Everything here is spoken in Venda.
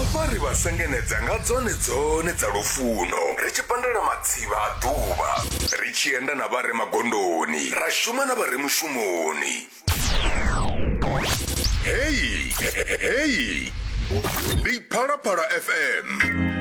vha ri vha sengenedza nga dzone dza lufuno ri tshi pandela matsivha a ḓuvha ri tshi enda na vha re magondoni ra shuma na vha re mushumoni. Hey ndi Phalaphala FM.